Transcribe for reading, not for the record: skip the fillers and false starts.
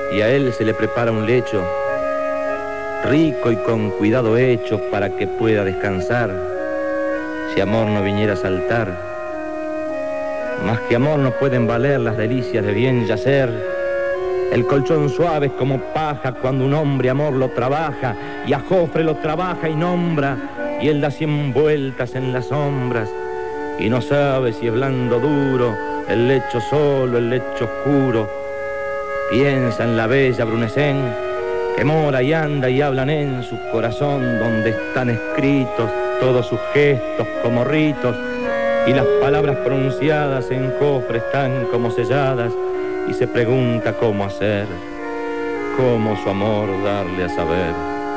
y a él se le prepara un lecho, rico y con cuidado hecho para que pueda descansar, si amor no viniera a saltar. Más que amor no pueden valer las delicias de bien yacer, el colchón suave es como paja cuando un hombre amor lo trabaja, y a Jofre lo trabaja y nombra, y él da 100 vueltas en las sombras, y no sabe si es blando o duro, el lecho solo, el lecho oscuro. Piensa en la bella Brunecén, que mora y anda y hablan en su corazón, donde están escritos todos sus gestos como ritos, y las palabras pronunciadas en Jofre están como selladas, y se pregunta cómo hacer, cómo su amor darle a saber.